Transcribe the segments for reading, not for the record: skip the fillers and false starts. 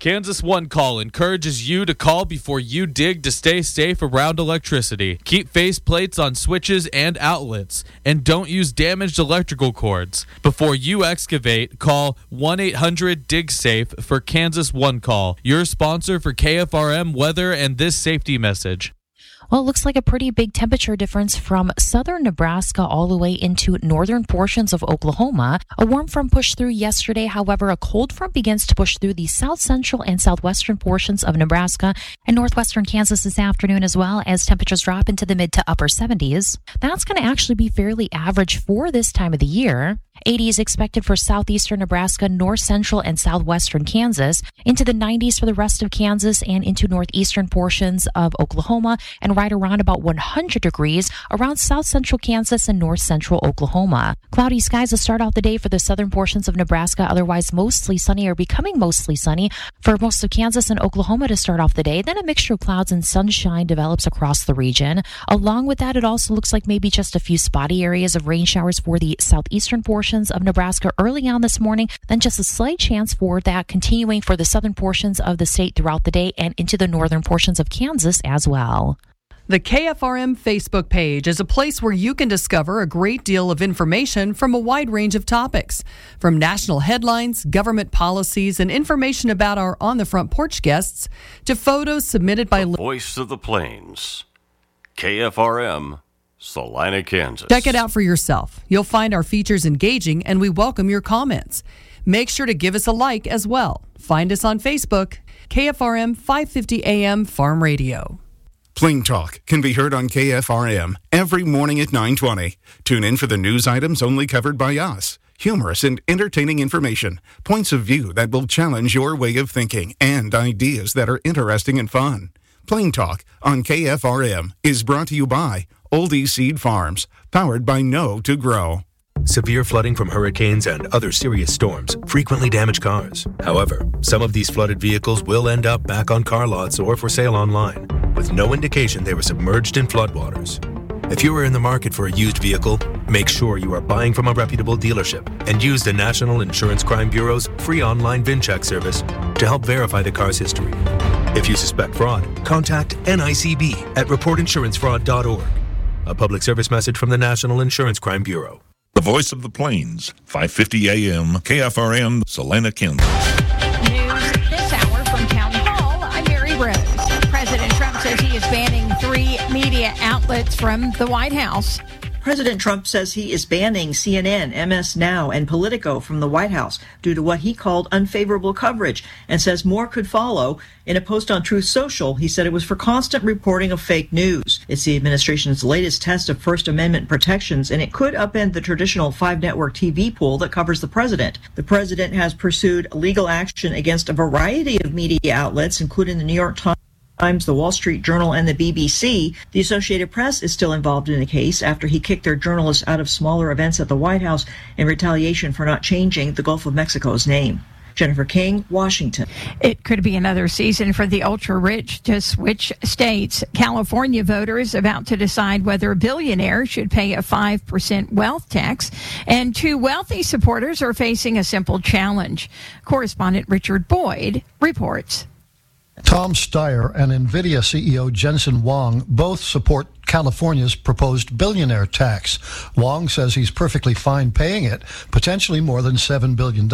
Kansas One Call encourages you to call before you dig to stay safe around electricity. Keep face plates on switches and outlets, and don't use damaged electrical cords. Before you excavate, call 1-800-DIG-SAFE for Kansas One Call, your sponsor for KFRM weather and this safety message. Well, it looks like a pretty big temperature difference from southern Nebraska all the way into northern portions of Oklahoma. A warm front pushed through yesterday. However, a cold front begins to push through the south central and southwestern portions of Nebraska and northwestern Kansas this afternoon, as well as temperatures drop into the mid to upper 70s. That's going to actually be fairly average for this time of the year. 80 is expected for southeastern Nebraska, north central and southwestern Kansas, into the 90s for the rest of Kansas and into northeastern portions of Oklahoma, and right around about 100 degrees around south central Kansas and north central Oklahoma. Cloudy skies to start out the day for the southern portions of Nebraska, otherwise mostly sunny or becoming mostly sunny for most of Kansas and Oklahoma to start off the day. Then a mixture of clouds and sunshine develops across the region. Along with that, it also looks like maybe just a few spotty areas of rain showers for the southeastern portions of Nebraska early on this morning, then just a slight chance for that continuing for the southern portions of the state throughout the day and into the northern portions of Kansas as well. The KFRM Facebook page is a place where you can discover a great deal of information from a wide range of topics, from national headlines, government policies, and information about our On the Front Porch guests, to photos submitted by the Voice of the Plains, KFRM, Salina, Kansas. Check it out for yourself. You'll find our features engaging, and we welcome your comments. Make sure to give us a like as well. Find us on Facebook, KFRM 550 AM Farm Radio. Plain Talk can be heard on KFRM every morning at 9:20. Tune in for the news items only covered by us. Humorous and entertaining information, points of view that will challenge your way of thinking, and ideas that are interesting and fun. Plain Talk on KFRM is brought to you by Oldie Seed Farms, powered by Know to Grow. Severe flooding from hurricanes and other serious storms frequently damage cars. However, some of these flooded vehicles will end up back on car lots or for sale online, with no indication they were submerged in floodwaters. If you are in the market for a used vehicle, make sure you are buying from a reputable dealership and use the National Insurance Crime Bureau's free online VIN check service to help verify the car's history. If you suspect fraud, contact NICB at reportinsurancefraud.org. A public service message from the National Insurance Crime Bureau. The Voice of the Plains, 550 AM, KFRM, Salina, Kansas. News this hour from Town Hall. I'm Mary Rose. President Trump says he is banning 3 media outlets from the White House. President Trump says he is banning CNN, MS Now, and Politico from the White House due to what he called unfavorable coverage, and says more could follow. In a post on Truth Social, he said it was for constant reporting of fake news. It's the administration's latest test of First Amendment protections, and it could upend the traditional 5-network TV pool that covers the president. The president has pursued legal action against a variety of media outlets, including the New York Times, the Wall Street Journal, and the BBC. The Associated Press is still involved in the case after he kicked their journalists out of smaller events at the White House in retaliation for not changing the Gulf of Mexico's name. Jennifer King, Washington. It could be another season for the ultra-rich to switch states. California voters about to decide whether billionaires should pay a 5% wealth tax, and 2 wealthy supporters are facing a simple challenge. Correspondent Richard Boyd reports. Tom Steyer and NVIDIA CEO Jensen Huang both support California's proposed billionaire tax. Huang says he's perfectly fine paying it, potentially more than $7 billion.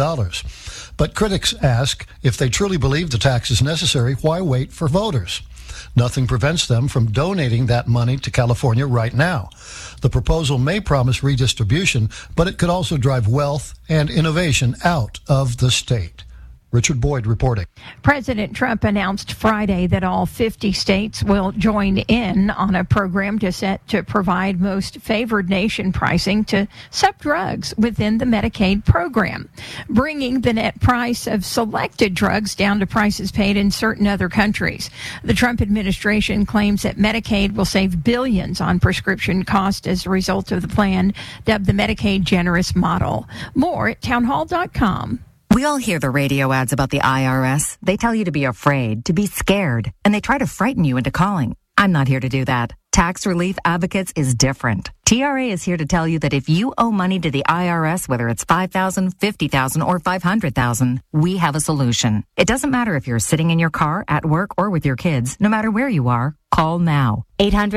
But critics ask, if they truly believe the tax is necessary, why wait for voters? Nothing prevents them from donating that money to California right now. The proposal may promise redistribution, but it could also drive wealth and innovation out of the state. Richard Boyd reporting. President Trump announced Friday that all 50 states will join in on a program to provide most favored nation pricing to sub drugs within the Medicaid program, bringing the net price of selected drugs down to prices paid in certain other countries. The Trump administration claims that Medicaid will save billions on prescription costs as a result of the plan, dubbed the Medicaid Generous Model. More at townhall.com. We all hear the radio ads about the IRS. They tell you to be afraid, to be scared, and they try to frighten you into calling. I'm not here to do that. Tax Relief Advocates is different. TRA is here to tell you that if you owe money to the IRS, whether it's $5,000, $50,000, or $500,000, we have a solution. It doesn't matter if you're sitting in your car, at work, or with your kids. No matter where you are, call now.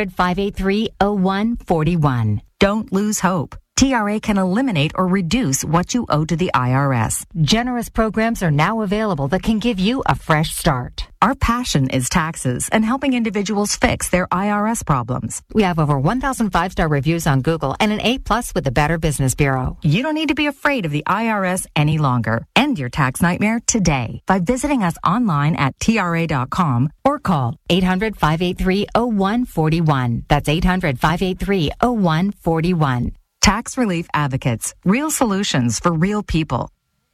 800-583-0141. Don't lose hope. TRA can eliminate or reduce what you owe to the IRS. Generous programs are now available that can give you a fresh start. Our passion is taxes and helping individuals fix their IRS problems. We have over 1,000 5-star reviews on Google and an A+ with the Better Business Bureau. You don't need to be afraid of the IRS any longer. End your tax nightmare today by visiting us online at TRA.com or call 800-583-0141. That's 800-583-0141. Tax Relief Advocates. Real solutions for real people.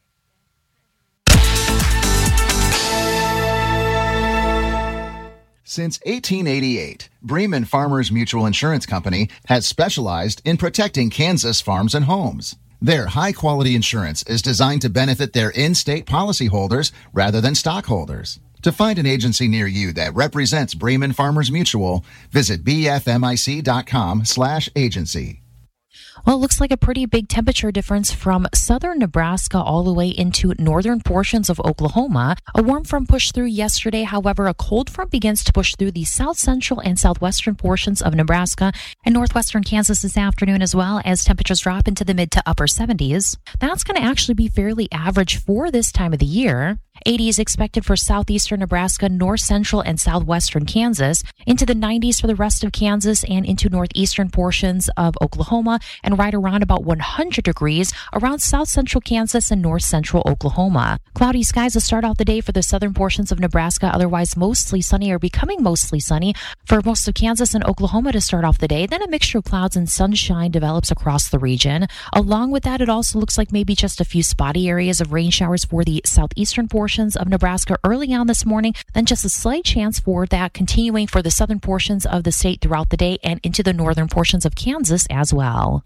Since 1888, Bremen Farmers Mutual Insurance Company has specialized in protecting Kansas farms and homes. Their high-quality insurance is designed to benefit their in-state policyholders rather than stockholders. To find an agency near you that represents Bremen Farmers Mutual, visit bfmic.com/agency. Well, it looks like a pretty big temperature difference from southern Nebraska all the way into northern portions of Oklahoma. A warm front pushed through yesterday. However, a cold front begins to push through the south central and southwestern portions of Nebraska and northwestern Kansas this afternoon, as well as temperatures drop into the mid to upper 70s. That's going to actually be fairly average for this time of the year. 80 is expected for southeastern Nebraska, north central and southwestern Kansas, into the 90s for the rest of Kansas and into northeastern portions of Oklahoma, and right around about 100 degrees around south central Kansas and north central Oklahoma. Cloudy skies to start out the day for the southern portions of Nebraska, otherwise mostly sunny or becoming mostly sunny for most of Kansas and Oklahoma to start off the day. Then a mixture of clouds and sunshine develops across the region. Along with that, it also looks like maybe just a few spotty areas of rain showers for the southeastern portions of Nebraska early on this morning, then just a slight chance for that continuing for the southern portions of the state throughout the day and into the northern portions of Kansas as well.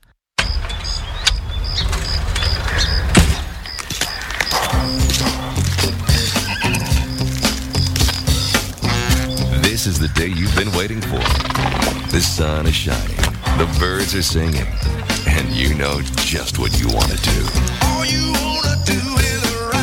This is the day you've been waiting for. The sun is shining, the birds are singing, and you know just what you want to do. All you want to do is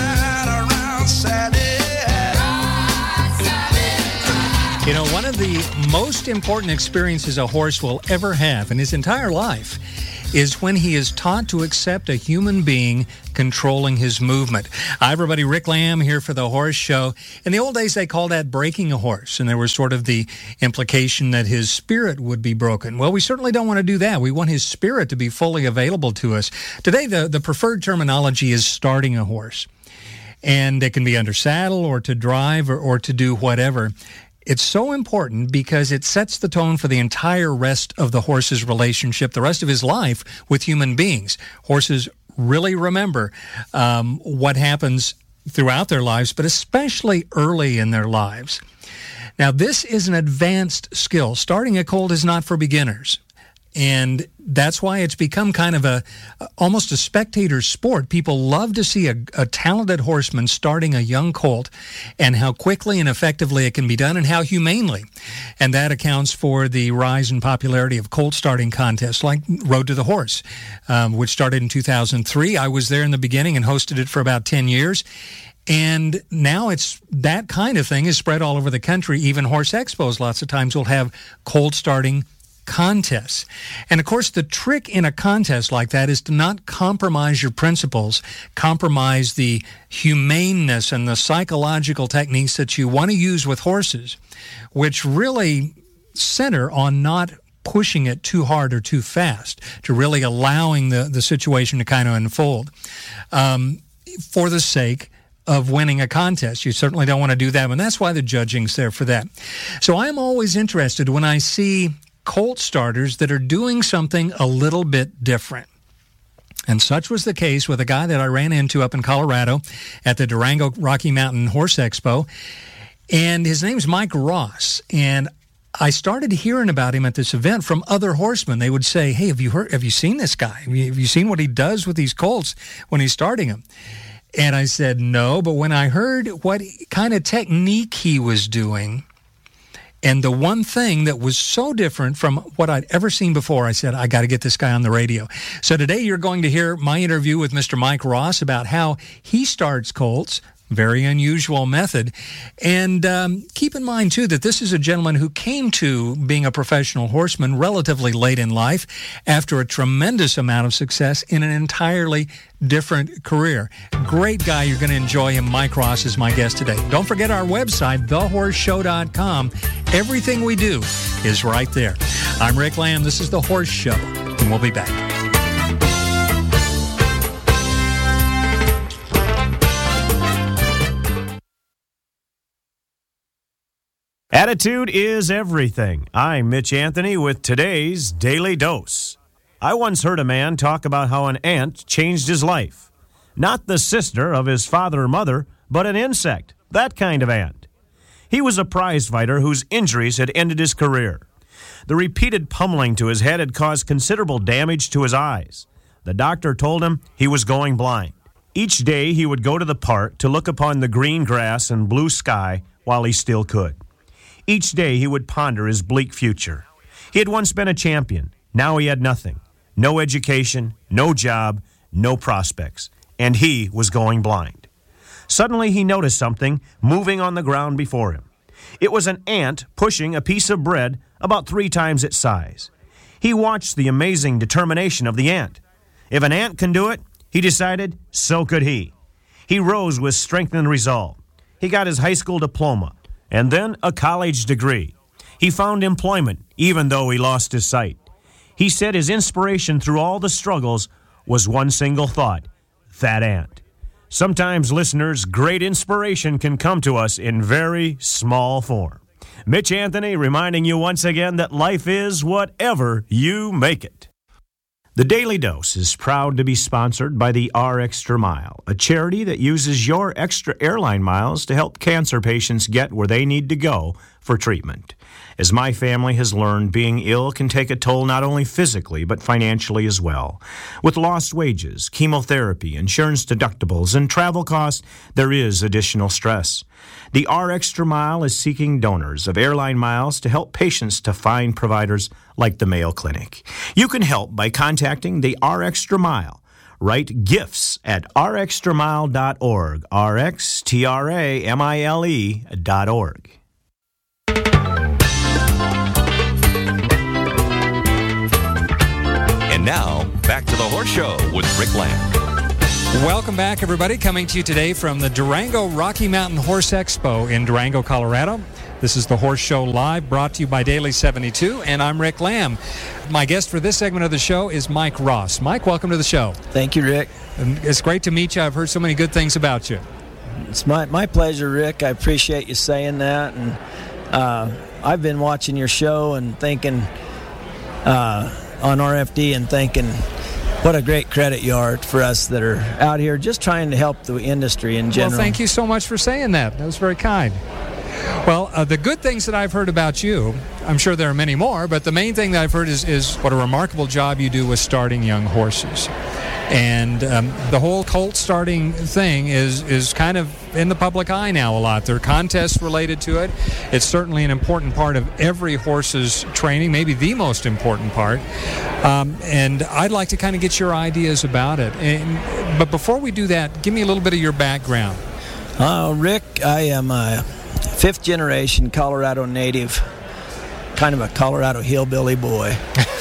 You know, one of the most important experiences a horse will ever have in his entire life is when he is taught to accept a human being controlling his movement. Hi, everybody. Rick Lamb here for the Horse Show. In the old days, they called that breaking a horse, and there was sort of the implication that his spirit would be broken. Well, we certainly don't want to do that. We want his spirit to be fully available to us. Today, the preferred terminology is starting a horse, and it can be under saddle or to drive or to do whatever. It's so important because it sets the tone for the entire rest of the horse's relationship, the rest of his life with human beings. Horses really remember what happens throughout their lives, but especially early in their lives. Now, this is an advanced skill. Starting a colt is not for beginners. And that's why it's become kind of almost a spectator sport. People love to see a talented horseman starting a young colt and how quickly and effectively it can be done and how humanely. And that accounts for the rise in popularity of colt starting contests like Road to the Horse, which started in 2003. I was there in the beginning and hosted it for about 10 years. And now it's that kind of thing is spread all over the country. Even horse expos lots of times will have colt starting contests. And of course, the trick in a contest like that is to not compromise your principles, compromise the humaneness and the psychological techniques that you want to use with horses, which really center on not pushing it too hard or too fast, to really allowing the situation to kind of unfold for the sake of winning a contest. You certainly don't want to do that, and that's why the judging's there for that. So I'm always interested when I see colt starters that are doing something a little bit different. And such was the case with a guy that I ran into up in Colorado at the Durango Rocky Mountain Horse Expo. And his name's Mike Ross. And I started hearing about him at this event from other horsemen. They would say, hey, have you seen this guy? Have you seen what he does with these colts when he's starting them? And I said, no. But when I heard what kind of technique he was doing And the one thing that was so different from what I'd ever seen before, I said, I got to get this guy on the radio. So today you're going to hear my interview with Mr. Mike Ross about how he starts colts. Very unusual method. And keep in mind, too, that this is a gentleman who came to being a professional horseman relatively late in life after a tremendous amount of success in an entirely different career. Great guy. You're going to enjoy him. Mike Ross is my guest today. Don't forget our website, thehorseshow.com. Everything we do is right there. I'm Rick Lamb. This is The Horse Show, and we'll be back. Attitude is everything. I'm Mitch Anthony with today's Daily Dose. I once heard a man talk about how an ant changed his life. Not the sister of his father or mother, but an insect, that kind of ant. He was a prize fighter whose injuries had ended his career. The repeated pummeling to his head had caused considerable damage to his eyes. The doctor told him he was going blind. Each day he would go to the park to look upon the green grass and blue sky while he still could. Each day he would ponder his bleak future. He had once been a champion. Now he had nothing. No education, no job, no prospects. And he was going blind. Suddenly he noticed something moving on the ground before him. It was an ant pushing a piece of bread about 3 times its size. He watched the amazing determination of the ant. If an ant can do it, he decided, so could he. He rose with strength and resolve. He got his high school diploma and then a college degree. He found employment, even though he lost his sight. He said his inspiration through all the struggles was one single thought, that ant. Sometimes, listeners, great inspiration can come to us in very small form. Mitch Anthony reminding you once again that life is whatever you make it. The Daily Dose is proud to be sponsored by the RExtra Mile, a charity that uses your extra airline miles to help cancer patients get where they need to go for treatment. As my family has learned, being ill can take a toll not only physically but financially as well. With lost wages, chemotherapy, insurance deductibles, and travel costs, there is additional stress. The RExtra Mile is seeking donors of airline miles to help patients to find providers like the Mayo Clinic. You can help by contacting the RExtra Mile. Write gifts at rextramile.org, rxtramile.org. And now, back to the Horse Show with Rick Lamb. Welcome back, everybody. Coming to you today from the Durango Rocky Mountain Horse Expo in Durango, Colorado. This is the Horse Show Live, brought to you by Daily 72, and I'm Rick Lamb. My guest for this segment of the show is Mike Ross. Mike, welcome to the show. Thank you, Rick. And it's great to meet you. I've heard so many good things about you. It's my pleasure, Rick. I appreciate you saying that. And I've been watching your show and thinking on RFD and thinking what a great credit you are for us that are out here just trying to help the industry in general. Well, thank you so much for saying that. That was very kind. Well, the good things that I've heard about you, I'm sure there are many more, but the main thing that I've heard is what a remarkable job you do with starting young horses. And the whole colt starting thing is kind of in the public eye now a lot. There are contests related to it. It's certainly an important part of every horse's training, maybe the most important part. And I'd like to kind of get your ideas about it. But before we do that, give me a little bit of your background. Rick, I am a fifth-generation Colorado native, kind of a Colorado hillbilly boy.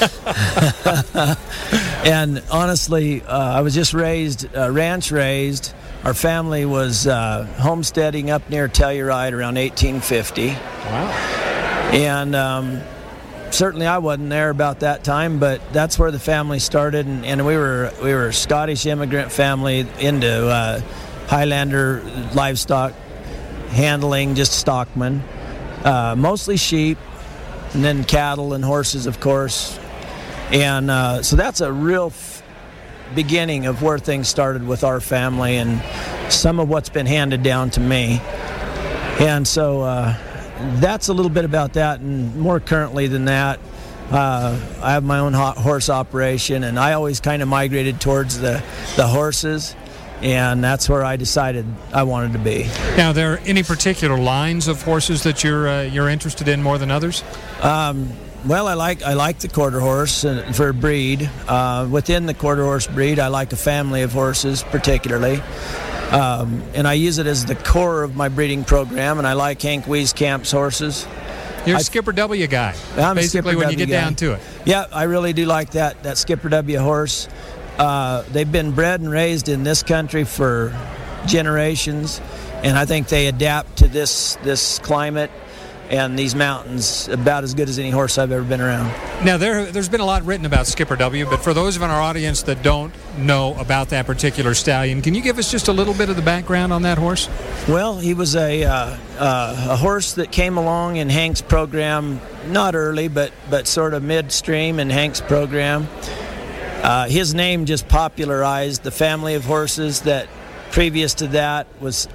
And honestly, I was just ranch raised. Our family was homesteading up near Telluride around 1850. Wow. And certainly I wasn't there about that time, but that's where the family started. And we were a Scottish immigrant family into Highlander livestock handling, just stockmen, mostly sheep, and then cattle and horses, of course. And so that's a real beginning of where things started with our family and some of what's been handed down to me. And so that's a little bit about that. And more currently than that, I have my own horse operation, and I always kind of migrated towards the horses. and that's where I decided I wanted to be. Now, are there any particular lines of horses that you're interested in more than others? Well, I like the quarter horse for breed. Within the quarter horse breed, I like a family of horses particularly. And I use it as the core of my breeding program, and I like Hank Wieskamp's horses. You're a Skipper W guy, I'm basically, when you get down to it. Yeah, I really do like that Skipper W horse. They've been bred and raised in this country for generations, and I think they adapt to this climate and these mountains about as good as any horse I've ever been around. Now, there's been a lot written about Skipper W, but for those of our audience that don't know about that particular stallion, can you give us just a little bit of the background on that horse? Well, he was a horse that came along in Hank's program, not early, but sort of midstream in Hank's program. His name just popularized the family of horses that previous to that was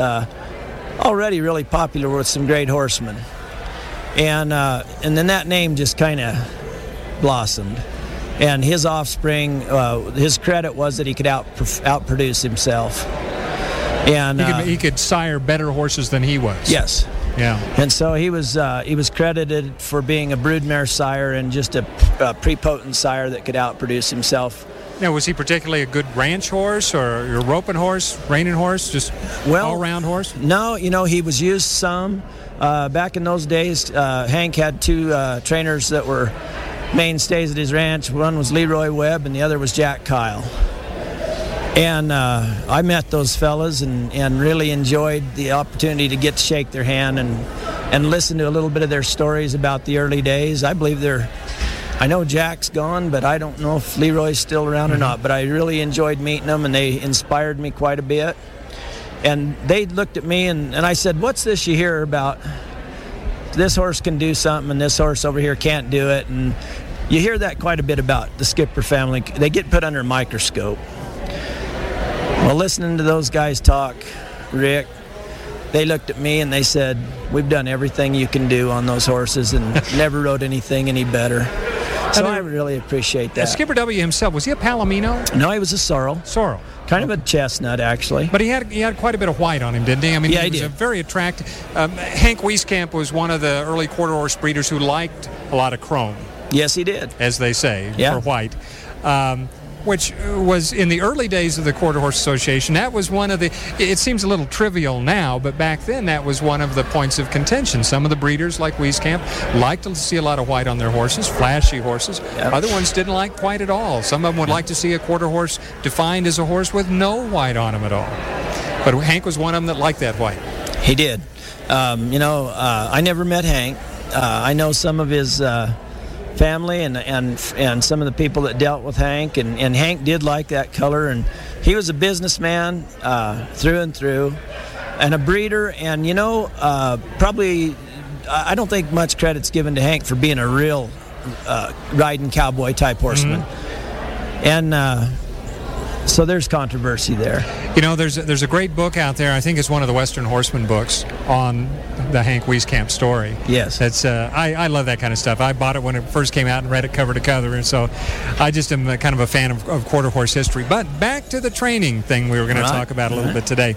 already really popular with some great horsemen, and then that name just kind of blossomed. And his offspring, his credit was that he could outproduce himself, and he could sire better horses than he was. Yes. Yeah. And so he was credited for being a broodmare sire and just a prepotent sire that could outproduce himself. Now, was he particularly a good ranch horse or a roping horse, reining horse, just all-round horse? No, he was used some. Back in those days, Hank had two trainers that were mainstays at his ranch. One was Leroy Webb and the other was Jack Kyle. And I met those fellas and really enjoyed the opportunity to get to shake their hand and listen to a little bit of their stories about the early days. I know Jack's gone, but I don't know if Leroy's still around or not. But I really enjoyed meeting them, and they inspired me quite a bit. And they looked at me, and I said, what's this you hear about this horse can do something and this horse over here can't do it? And you hear that quite a bit about the Skipper family. They get put under a microscope. Well, listening to those guys talk, Rick, they looked at me and they said, we've done everything you can do on those horses and never rode anything any better. So I really appreciate that. Skipper W himself, was he a Palomino? No, he was a sorrel. Sorrel. Kind of a chestnut, actually. But he had quite a bit of white on him, didn't he? I mean, yeah, he was a very attractive. Hank Wieskamp was one of the early quarter horse breeders who liked a lot of chrome. Yes, he did. As they say, for white. Which was in the early days of the Quarter Horse Association. That was one of the, it seems a little trivial now, but back then that was one of the points of contention. Some of the breeders, like Wieskamp, liked to see a lot of white on their horses, flashy horses. Yep. Other ones didn't like white at all. Some of them would like to see a quarter horse defined as a horse with no white on him at all. But Hank was one of them that liked that white. He did. I never met Hank. I know some of his family and some of the people that dealt with Hank, and Hank did like that color, and he was a businessman through and through, and a breeder, and probably I don't think much credit's given to Hank for being a real riding cowboy type horseman. And so there's controversy there. There's a great book out there. I think it's one of the Western Horseman books on the Hank Wieskamp story. Yes. That's I love that kind of stuff. I bought it when it first came out and read it cover to cover, and so I just am kind of a fan of quarter horse history. But back to the training thing we were going to talk about a little bit today.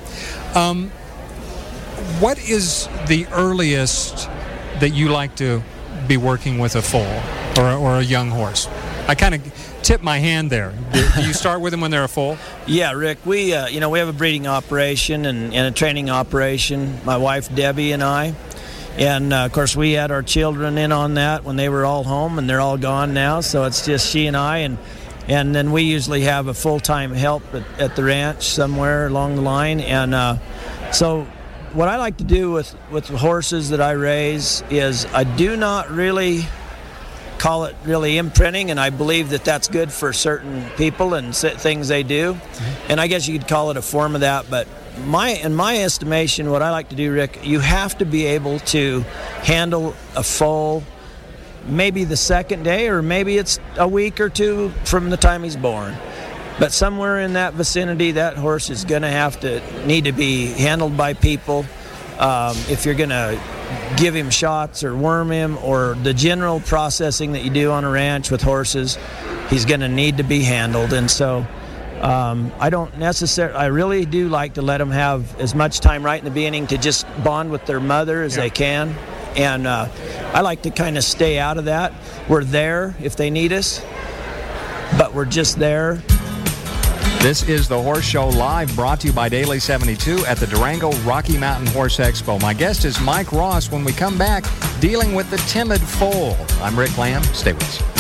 What is the earliest that you like to be working with a foal or a young horse? I kind of tip my hand there. Do you start with them when they're a foal? Yeah, Rick. We have a breeding operation and a training operation. My wife Debbie and I, and of course we had our children in on that when they were all home, and they're all gone now. So it's just she and I, and then we usually have a full-time help at the ranch somewhere along the line. And so what I like to do with the horses that I raise is I do not really call it really imprinting, and I believe that that's good for certain people and things they do. And I guess you could call it a form of that, but in my estimation, what I like to do, Rick, you have to be able to handle a foal maybe the second day, or maybe it's a week or two from the time he's born. But somewhere in that vicinity, that horse is going to need to be handled by people. If you're going to give him shots or worm him or the general processing that you do on a ranch with horses, he's going to need to be handled. And so I really do like to let them have as much time right in the beginning to just bond with their mother as they can. And I like to kind of stay out of that. We're there if they need us, but we're just there. This is The Horse Show Live, brought to you by Daily 72 at the Durango Rocky Mountain Horse Expo. My guest is Mike Ross. When we come back, dealing with the timid foal. I'm Rick Lamb. Stay with us.